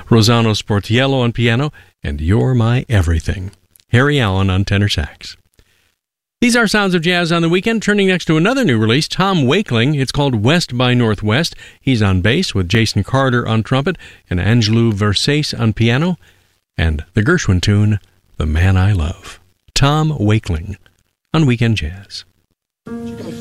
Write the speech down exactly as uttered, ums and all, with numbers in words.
Rosano Sportiello on piano, and You're My Everything. Harry Allen on tenor sax. These are Sounds of Jazz on the Weekend. Turning next to another new release, Tom Wakeling. It's called West by Northwest. He's on bass with Jason Carter on trumpet and Angelou Versace on piano, and the Gershwin tune, The Man I Love. Tom Wakeling on Weekend Jazz. You